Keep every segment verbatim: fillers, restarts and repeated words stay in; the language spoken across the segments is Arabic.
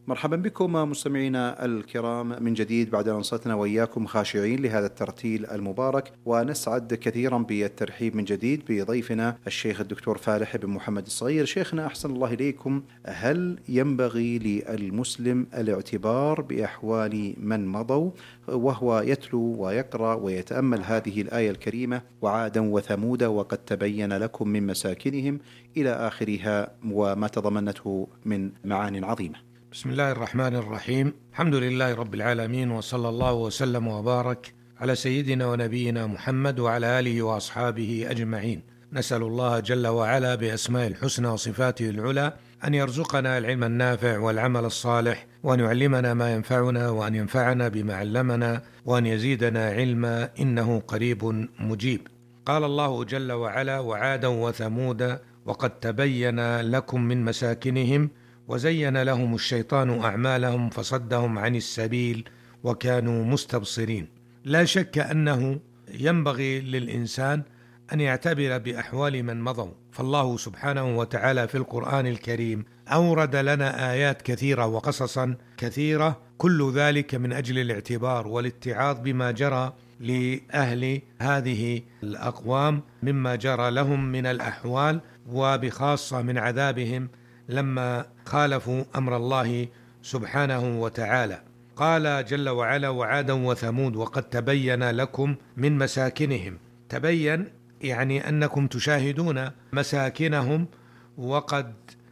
مرحبا بكم مستمعينا الكرام من جديد بعد أن أنصتنا وإياكم خاشعين لهذا الترتيل المبارك، ونسعد كثيرا بالترحيب من جديد بضيفنا الشيخ الدكتور فالح بن محمد الصغير. شيخنا أحسن الله إليكم، هل ينبغي للمسلم الاعتبار بأحوال من مضوا وهو يتلو ويقرأ ويتأمل هذه الآية الكريمة وعادا وثمود وقد تبين لكم من مساكنهم إلى آخرها وما تضمنته من معان عظيمة؟ بسم الله الرحمن الرحيم. الحمد لله رب العالمين، وصلى الله وسلم وبارك على سيدنا ونبينا محمد وعلى آله وأصحابه أجمعين. نسأل الله جل وعلا بأسماء الحسنى وصفاته العلى أن يرزقنا العلم النافع والعمل الصالح، وأن يعلمنا ما ينفعنا، وأن ينفعنا بما علمنا، وأن يزيدنا علما، إنه قريب مجيب. قال الله جل وعلا: وعادا وثمود وقد تبين لكم من مساكنهم وزين لهم الشيطان أعمالهم فصدهم عن السبيل وكانوا مستبصرين. لا شك أنه ينبغي للإنسان أن يعتبر بأحوال من مضوا، فالله سبحانه وتعالى في القرآن الكريم أورد لنا آيات كثيرة وقصصا كثيرة، كل ذلك من أجل الاعتبار والاتعاظ بما جرى لأهل هذه الأقوام مما جرى لهم من الأحوال، وبخاصة من عذابهم لما خالفوا أمر الله سبحانه وتعالى. قال جل وعلا: وعادا وثمود وقد تبين لكم من مساكنهم. تبين يعني أنكم تشاهدون مساكنهم وقد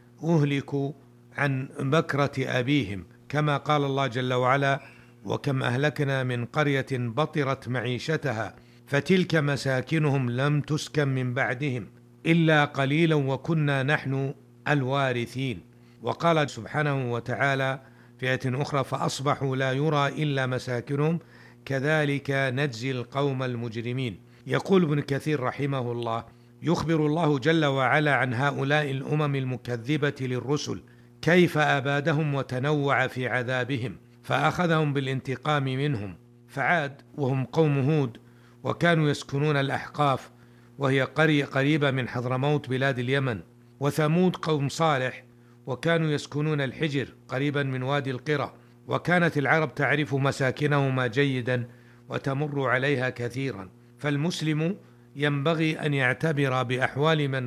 أهلكوا عن بكرة أبيهم، كما قال الله جل وعلا: وكم أهلكنا من قرية بطرت معيشتها فتلك مساكنهم لم تسكن من بعدهم إلا قليلا وكنا نحن الوارثين. وقال سبحانه وتعالى في آية أخرى: فأصبحوا لا يرى إلا مساكنهم كذلك نجزي القوم المجرمين. يقول ابن كثير رحمه الله: يخبر الله جل وعلا عن هؤلاء الأمم المكذبة للرسل كيف أبادهم وتنوع في عذابهم فأخذهم بالانتقام منهم. فعاد وهم قوم هود، وكانوا يسكنون الأحقاف وهي قرية قريبة من حضرموت بلاد اليمن. وثمود قوم صالح، وكانوا يسكنون الحجر قريبا من وادي القرى، وكانت العرب تعرف مساكنهما جيدا وتمر عليها كثيرا. فالمسلم ينبغي أن يعتبر بأحوال من